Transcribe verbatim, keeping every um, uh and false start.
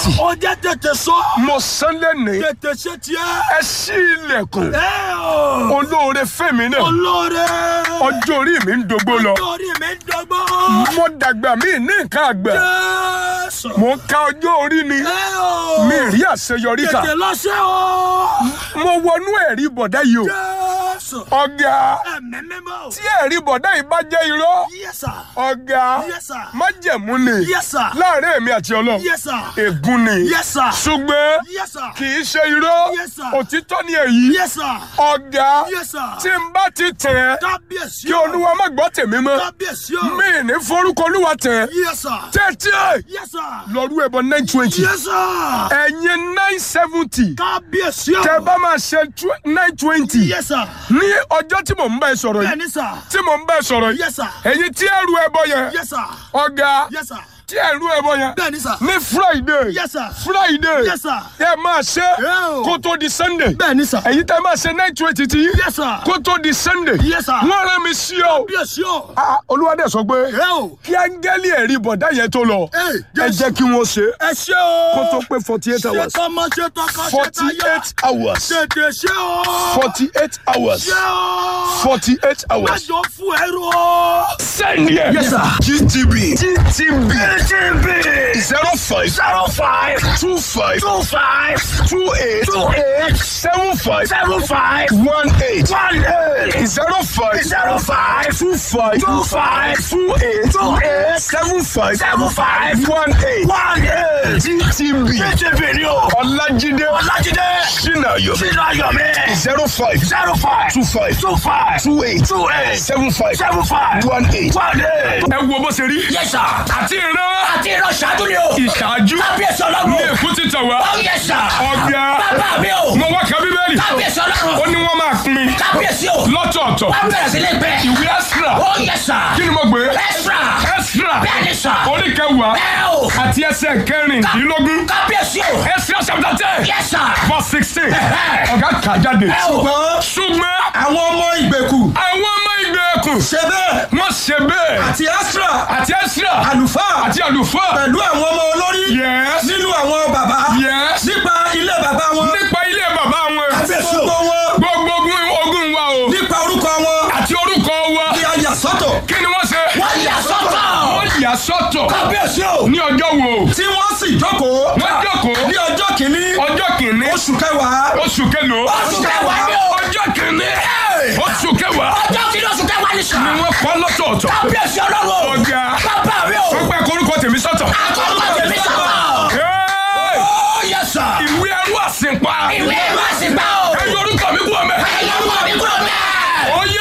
tètè. Ó jẹ́ tètè sọ. Mo sán lẹ́nìí. Tètè ṣe tiẹ̀. Ẹ ṣí ilẹ̀kùn. Ẹ o. Olóore fẹ́mi náà. Olóore. Ọjọ́ orí mi ń dógbó lọ. Ọjọ́ orí mi ń dógbó. Mo dàgbà mí ní nǹkan àgbà. Jésù. Mo ka ọjọ́ orí ni. Ẹ o. Mi rí àṣeyọrí kà. Tètè lọ ṣe o. Mo wọnú ẹ̀rí bọ̀dá yìí o. Jésù. Ọ̀gá. Ẹ̀mí mímọ́. Tí ẹ̀rí bọ̀dá yìí bá jẹ́ irọ́. Yes, sir. Ọ̀gá. Yes, sir. Májẹ̀mú ni. Yes, sir. Láàárín èmi àti Ọlọ́run. Yes, sir. Ègún ni. Yes, sir. Ṣùgbọ́n Yes, sir. kì í ṣe irọ́. Yes, sir. Òtítọ́ ni èyí. Yes, sir. Ọ̀gá. Yes, sir. Tí n bá ti tẹ̀ ẹ́. Kábíyèsí Kí o. Olúwa má gbọ́ tèmi mọ́. Kábíyèsí o. Mi ní forúkọ Olúwa tẹ̀ ẹ́. Yes, sir. Tẹ́tí. Yes, sir. Lọ́rú ẹbọ nine twenty. Yes, sir. Ẹ̀yin nine seventy. Kábíyèsí o. Tẹ bá máa ṣe nine twenty. Yes, sir. Ní ọjọ́ tí mò ń bá ẹ sọ̀rọ̀ yìí. Bẹ́ẹ̀ni, sir. Tí mò ń bá ẹ sọ̀rọ̀ yìí. Yes, sir. Ẹ̀yin tí ẹrù ẹbọ yẹn. Yes, sir. Ọ̀gá. Yes, sir. Tí ẹrù ẹbọ yẹn. Bẹ́ẹ̀ni, sir. Ní Friday. Yes, sir. Friday. Yes, sir. Ẹ máa ṣe Yeah. kó tó di Sunday. Bẹ́ẹ̀ni, sir. Ẹ̀yin tẹ máa ṣe nine twenty ti yín. Yes, sir. Kó tó di Sunday. Yes, sir. Wọ́n rán mi sí ọ. Kábíyèsí o. Ah, Olúwa dẹ̀ sọ pé Ẹ o. kí áńgẹ́lì ẹ̀rí bọ̀dá yẹn tó lọ. Ẹ Ẹ jẹ́ kí wọ́n ṣe. Ẹ ṣe o. Kó tó pé forty eight hours. Ṣé tọmọ ṣe tọkọ ṣe forty tayọ. eight hours. Tètè ṣe o. forty eight hours. Ṣé o. forty eight hours. Májò fún ẹrú o. Send here. Yes, sir. G T B. G T B. G T B. Zero five. Zero five. Two five. Two five. Two eight. Two eight. Seven five. Seven five. One eight. One eight. Zero five. Zero five. Two five. Two five. Two eight. Two eight. Seven five. Seven five. One eight. One eight. G T B. G T B ni o. Ọlájídé. Ọlájídé. Ṣínàyọ̀. Sínú ayọ̀ mi. Zero five. Zero five. Two five. Two five. Two eight. Two eight. Seven five. Seven five. One eight. One eight. Ẹ wo bó ṣe rí. Yes, sir. Àti ìran. Àti ìran ṣáájú ni o. Ìṣáájú. Kábíyèsí Ọlọ́run. Ní èkó ti tàn wá. Oh, yes, sir. Ọ̀gá. Bàbá mi o. Mo wá ka Bíbélì. Kábíyèsí Ọlọ́run. Ó ní wọ́n máa pín mi. Kábíyèsí o. Lọ́tọ̀ọ̀tọ̀. Wọ́n bẹ̀rẹ̀ sí ní bẹ́ẹ̀. Ìwé Ẹ́sírà. Oh, yes, sir. Kí ni mo gbé? Ẹ́sírà. Ẹ́sírà. Bẹ́ẹ̀ni, sir. Orí kẹwàá. Bẹ́ẹ̀ o. Àti ẹsẹ̀ kẹrìndínlógún. Kábíyèsí o. Ẹ́sírà chapter ten. Yes, sir. Verse sixteen. Ẹ̀hẹ́. Ọ̀gá kà jáde. Ẹ o. Ṣùgbọ́n àwọn ọmọ ìgbèkù àwọn ọmọ ìgbèkùn. ṣe bẹ́ẹ̀ Wọ́n ṣe bẹ́ẹ̀. àti Ẹ́sírà Àti Ẹ́sírà. àlùfáà Àti àlùfáà. pẹ̀lú àwọn ọmọ olórí Yes. nínú àwọn bàbá Yes. nípa ilé bàbá wọn Nípa ilé bàbá wọn. àti gbogbo wọn Gbogbo ogun ogun wa o. nípa orúkọ wọn Àti orúkọ wa. ní a yà sọ́tọ̀ Kí ni wọ́n ṣe? Wọ́n yà sọ́tọ̀. Wọ́n yà sọ́tọ̀. Kábíyèsí o. Ní ọjọ́ wo? tí wọ́n sì jókòó Wọ́n jókòó. ní ọjọ́ kìíní Ọjọ́ kìíní. oṣù kẹwàá Oṣù kẹlòó. Oṣù kẹwàá ni o. Ọjọ́ kìíní. Oṣù kẹwàá. Ọjọ́ kìíní oṣù kẹwàá ni sà. Ni wọ́n kọ́ lọ́tọ̀ọ̀tọ̀. Kábíyèsí Ọlọ́run. Ọ̀gá. Bàbá mi o. Wọ́n pẹ́ korúkọ tèmi sọ́tọ̀. Àkọ́kọ́ tèmi sọ̀rọ̀. Hey! Oh, yes, sir. Ìwé ẹrú àsìnpa. Ìwé ìwé àsìgbà o. Ẹ yọ orúkọ mi kú ọmọ. Ẹ yọ orúkọ mi kúrò bẹ́ẹ̀. Ó yẹ